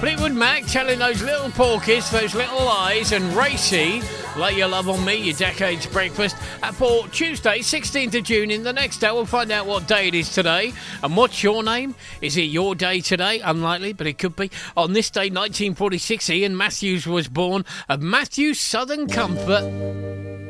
Fleetwood Mac telling those little porkies, those little eyes, and Racy, Lay Your Love on Me, your Decade's Breakfast, for Tuesday, 16th of June. In the next hour, we'll find out what day it is today. And what's your name? Is it your day today? Unlikely, but it could be. On this day, 1946, Ian Matthews was born of Matthews Southern Comfort.